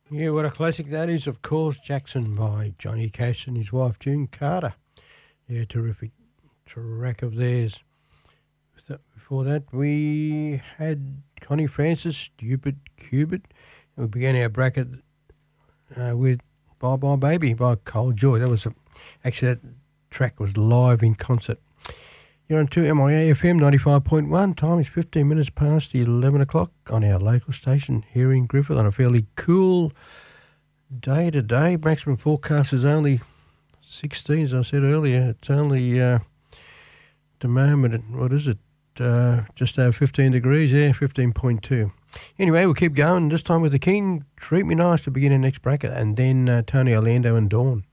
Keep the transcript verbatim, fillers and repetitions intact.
Yeah, what a classic that is, of course. Jackson by Johnny Cash and his wife June Carter. Yeah, terrific track of theirs. Before that, we had Connie Francis, Stupid Cupid. And we began our bracket uh, with Bye Bye Baby by Cole Joy. That was a, actually, that track was live in concert. You're on two M I A F M ninety-five point one. Time is fifteen minutes past eleven o'clock on our local station here in Griffith on a fairly cool day today. Maximum forecast is only sixteen, as I said earlier. It's only, uh, at the moment, what is it, uh, just over fifteen degrees, yeah, fifteen point two. Anyway, we'll keep going, this time with the King, Treat Me Nice to begin our next bracket, and then uh, Tony Orlando and Dawn.